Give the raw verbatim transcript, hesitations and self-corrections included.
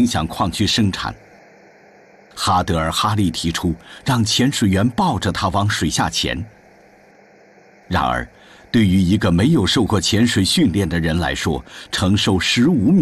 影响矿区生产。哈德尔哈利提出让潜水员抱着他往水下潜。然而，对于一个没有受过潜水训练的人来说，承受十五米